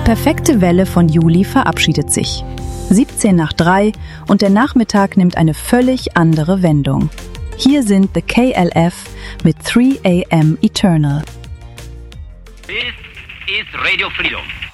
perfekte Welle von Juli verabschiedet sich. 2:17 und der Nachmittag nimmt eine völlig andere Wendung. Hier sind The KLF mit 3 AM Eternal. This is Radio Freedom.